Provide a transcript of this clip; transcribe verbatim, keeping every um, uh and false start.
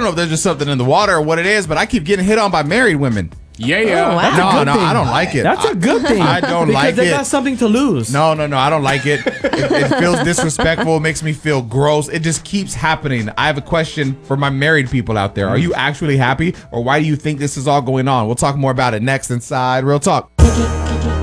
know if there's just something in the water or what it is, but I keep getting hit on by married women. Yeah, yeah. Oh, wow. That's a No, good no, thing. I don't like it. That's a good thing. I don't because like they it. got something to lose. No, no, no. I don't like it. It, it feels disrespectful. It makes me feel gross. It just keeps happening. I have a question for my married people out there. Are you actually happy, or why do you think this is all going on? We'll talk more about it next inside Real Talk.